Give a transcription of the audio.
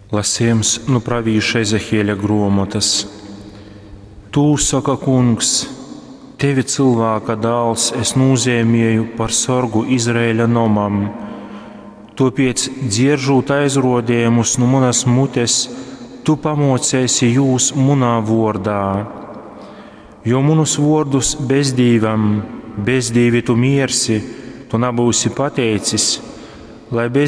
Lasījums no pravīša Ezehieļa grāmatas. Tu, saka Kungs, tevi cilvēka dēls es nozīmēju par sorgu Izraēļa nomam. Tāpēc, dzieržot aizrodējumus no manas mutes, tu pamocēsi jūs manā vārdā. Jo manus vārdus bezdīvam, bezdīvi tu miersi, tu nebūsi pateicis, lai